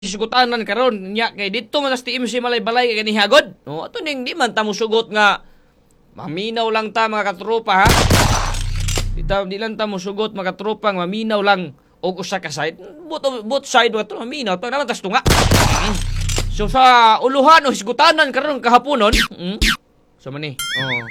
Sugutanan karon nya kay dito man sa TMC Malay-Balay kay ganihagod. No, ato ning di man ta mosugot nga maminaw lang ta mga katropa ha. Di lang ta mosugot mga katropa nga maminaw lang og usa ka side. Both side wa to maminaw to naman tas tunga. So sa uluhan o sugutanan karon kahaponon, so man ni. Oh.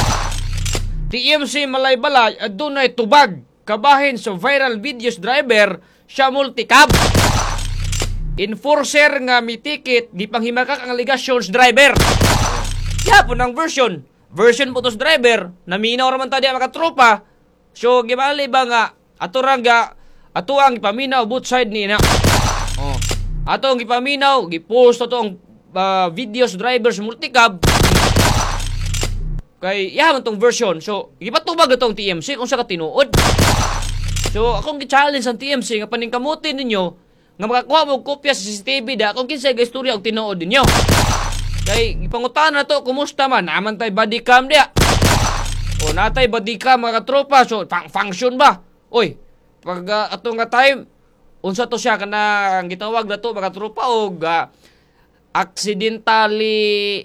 TMC Malay-Balay adunay tubag kabahin sa viral videos driver siya multicab. Enforcer nga mitikit di panghimakak ang allegations driver. Ya po ng version po tos driver naminaw raman ta di mga tropa. So gibali ba nga ato ang ipaminaw both side ni na. Oh. Ato ang ipaminaw gipost ato ang videos drivers multicab. Kay ya man tong version. So gipatubag atong TMC kung sa katinuod. So akong gi-challenge ang TMC nga paningkamutin ninyo nga makakuha mo kopya sa CCTV da kung kinsa istorya og tinuod ninyo. Kay gipangutan na to kumusta man naman tay body cam dia. O natay body cam mga tropa so function ba? Oy, pag ato nga time unsa to siya kana gitawag na to mga tropa og accidentally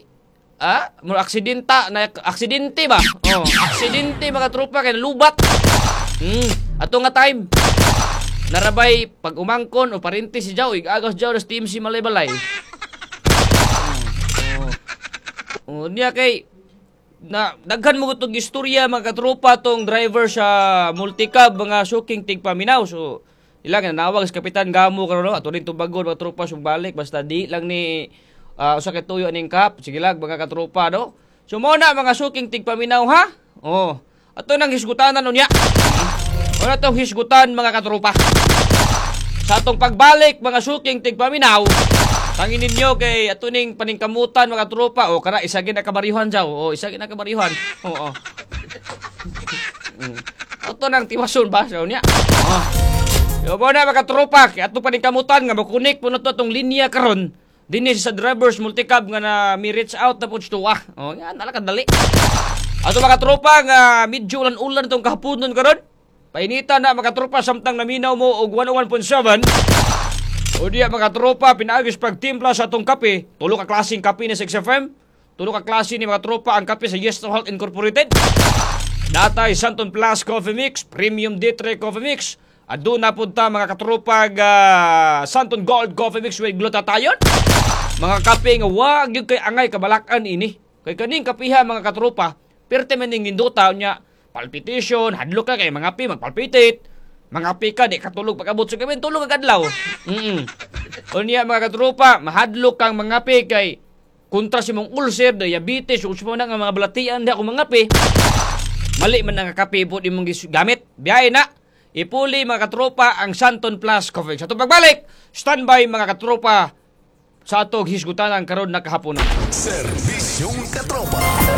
aksidente ba? Oh, aksidente mga tropa kay lubat. Ato nga time narabay pag umangkon o parinti si Jaw igagos Jaw sa TMC Malay-Balay. Niya kay na daghan mo gutong istorya mga katropa tong driver sa multicab mga suking tigpaminaw. So ilang nanawag sa kapitan Gamo karon ato rin tubagon mga tropa sumbalik basta di lang ni usa ka tuyo ning kap sige lang mga katropa no. So mo na mga suking tigpaminaw ha. Oh, ato nang hisgutanan unya. Wala tong hisgutan mga katropa. Sa atong pagbalik mga suking tigpaminaw, tangin ninyo kay ato ning paningkamutan mga tropa. O kana isa gid na kabarihan Jaw. O isa gid na kabarihan. Oo. Ato nang tiwason ba sa unya. Yo mo na mga tropa, kay ato paningkamutan nga makunik puno to atong linya karon. Dinhi sa drivers multicab nga na mi reach out na pud tuwa. O yan nala kadali. Ato mga tropa nga medyo ulan-ulan tong kahaponon karon. Painita na mga tropa samtang naminaw mo og 101.7. O diya mga tropa pinaagis pagtimpla sa atong kape. Tulo ka klaseng kape ni 6FM. Tulo ka klase ni mga tropa ang kape sa Yes to Health Incorporated. Natay Santon Plus Coffee Mix, Premium D3 Coffee Mix. Aduna pud ta mga katropa Santon Gold Coffee Mix with glutathione. Mga kape nga wag gyud kay angay kabalakan ini. Kay kaning kapiha mga katropa, perte man ning ninduta nya palpitation, hadlok ka kay mga pi magpalpitate. Mga pi ka di katulog pagabot sa gabi, tulog ka adlaw. Unya mga katropa, mahadlok kang mga pi kay kontra si mong ulcer, diabetes, usmo na nga mga balatian da ko mga pi. Mali man nga kape po di mong gamit. Biyahe na. Ipuli mga katropa ang Santon Plus Coffee. Sa itong pagbalik, standby mga katropa sa atong hisgutanan karon na kahaponan. Serbisyong katropa.